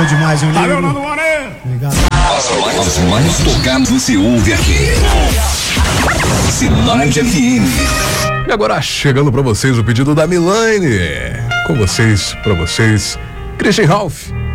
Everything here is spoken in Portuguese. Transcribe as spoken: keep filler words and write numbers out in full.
demais, hein, Valeu, Nando Moreira. Obrigado. As mais tocadas você ouve aqui. Cidade F M. E agora chegando pra vocês o pedido da Milane. Com vocês, pra vocês, Christian Ralph.